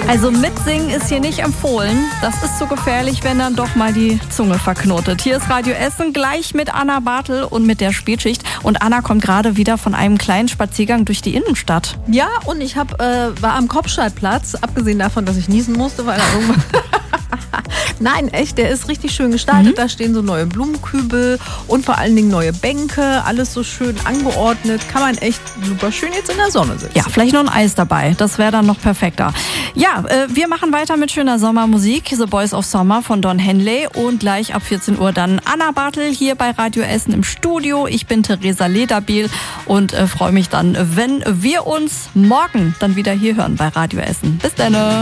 Also mitsingen ist hier nicht empfohlen. Das ist zu gefährlich, wenn dann doch mal die Zunge verknotet. Hier ist Radio Essen, gleich mit Anna Bartel und mit der Spätschicht. Und Anna kommt gerade wieder von einem kleinen Spaziergang durch die Innenstadt. Ja, und ich war am Kopfstadtplatz, abgesehen davon, dass ich niesen musste, weil er irgendwann... Nein, echt, der ist richtig schön gestaltet. Da stehen so neue Blumenkübel und vor allen Dingen neue Bänke. Alles so schön angeordnet. Kann man echt super schön jetzt in der Sonne sitzen. Ja, vielleicht noch ein Eis dabei. Das wäre dann noch perfekter. Ja, wir machen weiter mit schöner Sommermusik. The Boys of Summer von Don Henley. Und gleich ab 14 Uhr dann Anna Bartel hier bei Radio Essen im Studio. Ich bin Theresa Lederbiel und freue mich dann, wenn wir uns morgen dann wieder hier hören bei Radio Essen. Bis dann.